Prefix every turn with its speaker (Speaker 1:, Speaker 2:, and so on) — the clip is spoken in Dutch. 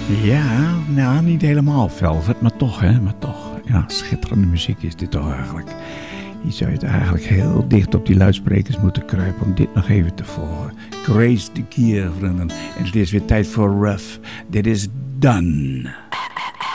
Speaker 1: Ja, nou niet helemaal Velvet, maar toch, hè, maar toch. Ja, schitterende muziek is dit toch eigenlijk. Je zou het eigenlijk heel dicht op die luidsprekers moeten kruipen om dit nog even te volgen. Grace de Gier, vrienden. En het is weer tijd voor Rough. Dit is Done.